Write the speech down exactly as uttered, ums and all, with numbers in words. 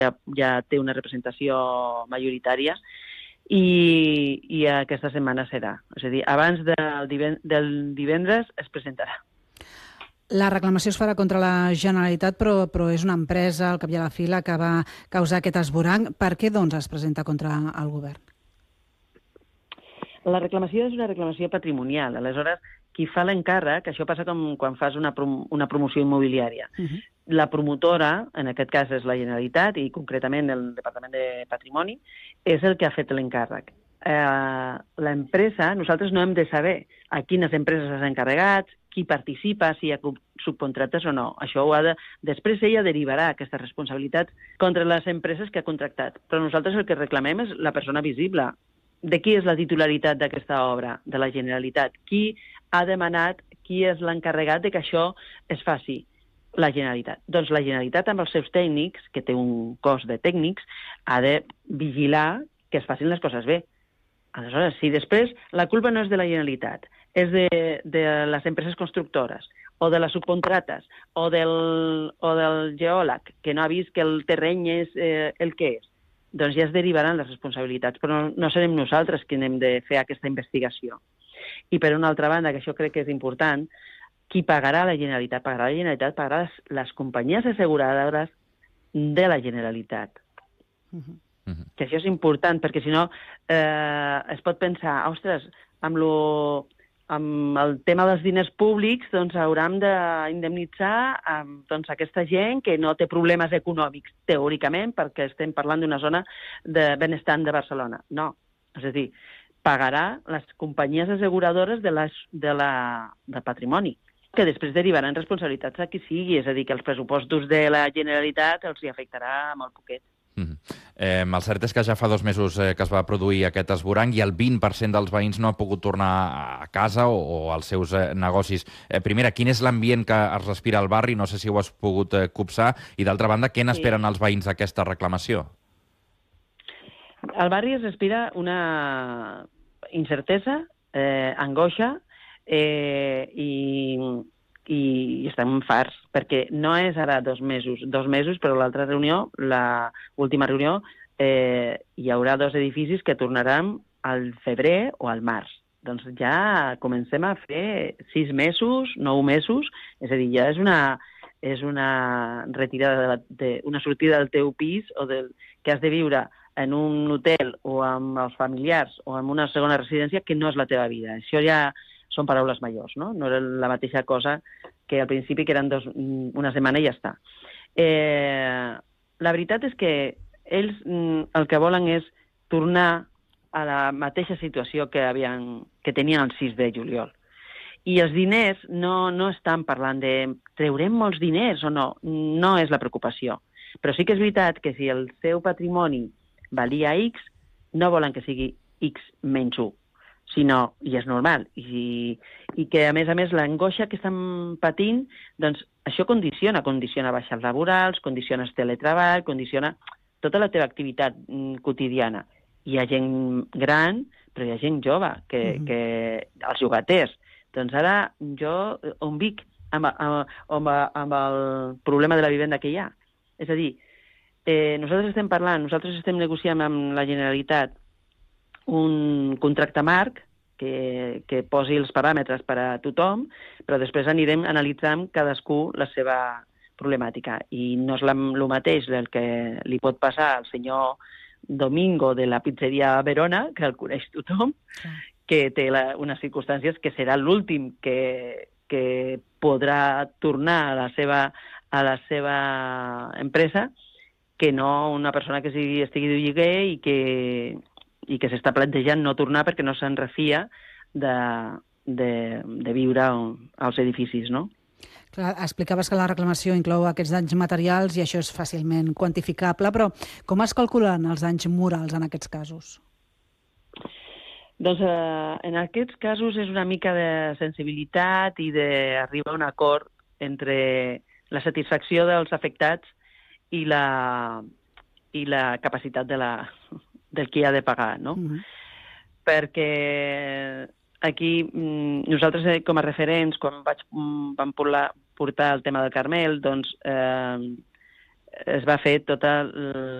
ja, ja té una representació majoritària i, i aquesta setmana serà. És a dir, abans del, divend del divendres es presentarà. La reclamació es farà contra la Generalitat, però, però és una empresa, al cap i a la fi, la que va causar aquest esvoranc. Per què, doncs, es presenta contra el govern? La reclamació és una reclamació patrimonial. Aleshores, qui fa l'encàrrec, això passa com quan fas una, prom una promoció immobiliària. Uh-huh. La promotora, en aquest cas és la Generalitat, i concretament el Departament de Patrimoni, és el que ha fet l'encàrrec. Eh, l'empresa, nosaltres no hem de saber a quines empreses s'ha encarregat, qui participa, si hi ha subcontrates o no. Això ho ha de... Després ella derivarà aquesta responsabilitat contra les empreses que ha contractat. Però nosaltres el que reclamem és la persona visible. De qui és la titularitat d'aquesta obra? De la Generalitat. Qui ha demanat, qui és l'encarregat de que això es faci? La Generalitat. Doncs la Generalitat, amb els seus tècnics, que té un cos de tècnics, ha de vigilar que es facin les coses bé. Aleshores, si després la culpa no és de la Generalitat, és de, de les empreses constructores, o de les subcontrates, o del, o del geòleg, que no ha vist que el terreny és eh, el que és, doncs ja es derivaran les responsabilitats, però no, no serem nosaltres qui hem de fer aquesta investigació. I per una altra banda, que això crec que és important, qui pagarà la Generalitat? Pagarà la Generalitat, pagarà les, les companyies asseguradores de la Generalitat. Uh-huh. Uh-huh. Que això és important, perquè si no eh, es pot pensar, ostres, amb, lo, amb el tema dels diners públics doncs hauram d'indemnitzar amb, doncs, aquesta gent que no té problemes econòmics, teòricament, perquè estem parlant d'una zona de benestant de Barcelona. No, és a dir, pagarà les companyies asseguradores de, les, de, la, de patrimoni, que després derivaran responsabilitats a qui sigui, és a dir, que els pressupostos de la Generalitat els hi afectarà molt poquet. Mm. Eh, el cert és que ja fa dos mesos eh, que es va produir aquest esvoranc i el vint per cent dels veïns no ha pogut tornar a casa o, o als seus eh, negocis. Eh, primera, quin és l'ambient que es respira al barri? No sé si ho has pogut eh, copsar. I d'altra banda, què n'esperen sí. els veïns d'aquesta reclamació? Al barri es respira una incertesa, eh, angoixa eh, i... i estem farts, perquè no és ara dos mesos, dos mesos, però l'altra reunió, l'última reunió, eh, hi haurà dos edificis que tornaran al febrer o al març. Doncs ja comencem a fer sis mesos, nou mesos, és a dir, ja és una, és una retirada, de la, de, una sortida del teu pis o del, que has de viure en un hotel o amb els familiars o en una segona residència que no és la teva vida. Això ja són paraules majors, no? No era la mateixa cosa que al principi, que eren dos, una setmana i ja està. Eh, la veritat és que ells el que volen és tornar a la mateixa situació que, havien, que tenien el sis de juliol. I els diners no, no estan parlant de treurem molts diners o no, no és la preocupació. Però sí que és veritat que si el seu patrimoni valia X, no volen que sigui X menys u. Sinó, i és normal, i, i que, a més a més, l'angoixa que estan patint, doncs això condiciona, condiciona baixes laborals, condiciona el teletreball, condiciona tota la teva activitat mm, quotidiana. Hi ha gent gran, però hi ha gent jove, que, mm-hmm. que els llogaters. Doncs ara jo on vic amb, amb, amb, amb el problema de la vivenda que hi ha. És a dir, eh, nosaltres estem parlant, nosaltres estem negociant amb la Generalitat un contracte marc que, que posi els paràmetres per a tothom, però després anirem analitzant cadascú la seva problemàtica. I no és el mateix el que li pot passar al senyor Domingo de la pizzeria Verona, que el coneix tothom, sí. que té la, unes circumstàncies que serà l'últim que, que podrà tornar a la seva, a la seva empresa, que no una persona que sigui, estigui de lloguer i que i que s'està plantejant no tornar perquè no se'n refia de, de, de viure als edificis, no? Clar, explicaves que la reclamació inclou aquests danys materials i això és fàcilment quantificable, però com es calculen els danys morals en aquests casos? Doncs eh, en aquests casos és una mica de sensibilitat i d'arribar a un acord entre la satisfacció dels afectats i la, i la capacitat de la... del qui ha de pagar, no? Mm-hmm. Perquè aquí nosaltres com a referents, quan vaig, vam portar el tema del Carmel, doncs eh, es va fer tota